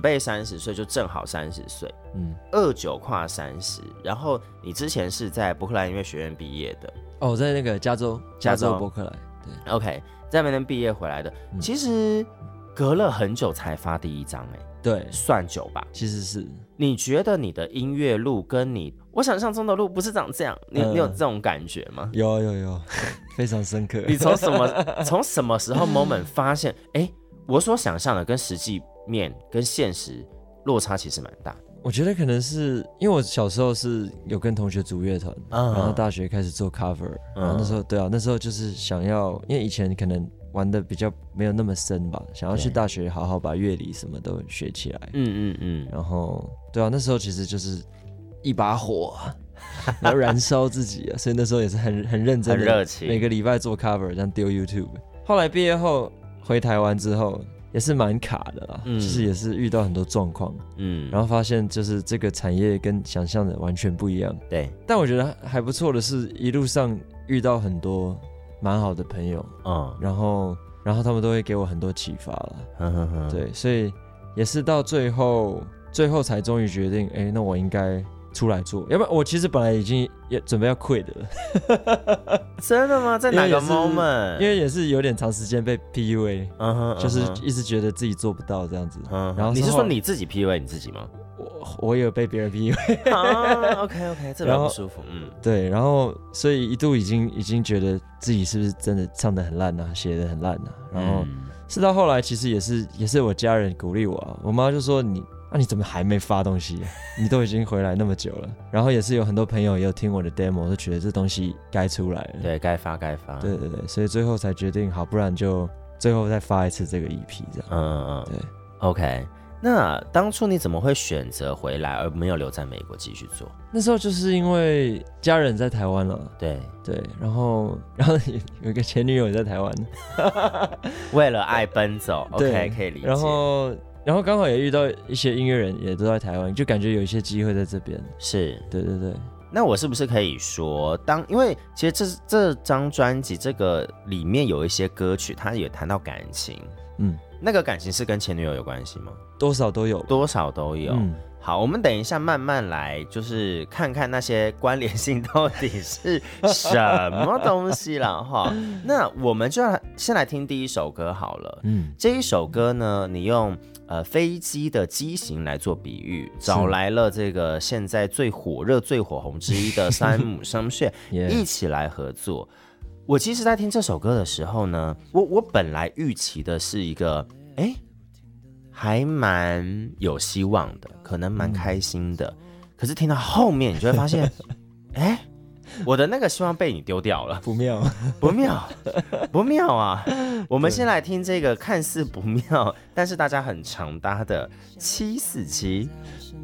辈30岁就正好30岁，29跨30，然后你之前是在伯克莱音乐学院毕业的。 哦，在那个加州伯克莱，对 ，OK， 在那边毕业回来的，其实隔了很久才发第一张， 对， 算久吧？ 其实是。 你觉得你的音乐路跟我想象中的路不是长这样？你有这种感觉吗？ 有，非常深刻。 你从什么时候 moment 发现，我所想象的跟实际面跟现实落差其实蛮大的？ 我觉得可能是因为我小时候是有跟同学组乐团，然后大学开始做 cover，然后那时候那时候就是想要，因为以前可能玩的比较没有那么深吧，想要去大学好好把乐理什么都学起来。然后那时候其实就是一把火，然后燃烧自己所以那时候也是很认真的， 很热情， 每个礼拜做 cover， 这样丢 YouTube。后来毕业后回台湾之后，也是蛮卡的啦，就是也是遇到很多状况，然后发现就是这个产业跟想象的完全不一样。 对， 但我觉得还不错的是，一路上遇到很多蛮好的朋友，然后他们都会给我很多启发了，对，所以也是到最后才终于决定，那我应该出来做，要不然我其实本来已经也准备要 quit 了。 真的吗？在哪个 moment？ 因为也是有点长时间被 PUA，就是一直觉得自己做不到这样子。然后你是说你自己 PUA 你自己吗？ 我也有被别人 PUA。 OK， 这蛮不舒服。 对，然后所以一度已经觉得自己是不是真的唱得很烂啊，写得很烂啊。然后是到后来，其实也是我家人鼓励我我妈就说你怎么还没发东西？你都已经回来那么久了。然后也是有很多朋友也有听我的 demo， 都觉得这东西该出来了。 对，该发。对， 所以最后才决定，好，不然就最后再发一次这个 EP 这样。对 ，OK。那当初你怎么会选择回来，而没有留在美国继续做？ 那时候就是因为家人在台湾了。对，然后有一个前女友也在台湾， 为了爱奔走。OK， 可以理解。 然后刚好也遇到一些音乐人也都在台湾，就感觉有一些机会在这边。 是， 对。 那我是不是可以说，因为其实这张专辑这个里面有一些歌曲，它也谈到感情，那个感情是跟前女友有关系吗？ 多少都有。 好，我们等一下慢慢来，就是看看那些关联性到底是什么东西了哈。那我们就先来听第一首歌好了。这一首歌呢，你用飞机的机型来做比喻，找来了这个现在最火热、最火红之一的山姆商学一起来合作。我其实在听这首歌的时候呢，我本来预期的是一个还蛮有希望的，可能蛮开心的，可是听到后面你就会发现我的那个希望被你丢掉了。 不妙不妙啊。我们先来听这个看似不妙但是大家很常搭的747。